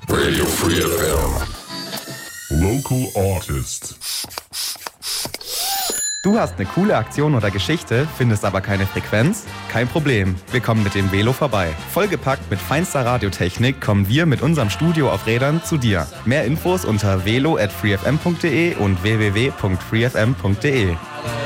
Radio Free FM. Local Artist. Du hast eine coole Aktion oder Geschichte, findest aber keine Frequenz? Kein Problem, wir kommen mit dem Velo vorbei. Vollgepackt mit feinster Radiotechnik kommen wir mit unserem Studio auf Rädern zu dir. Mehr Infos unter velo@freefm.de und www.freefm.de.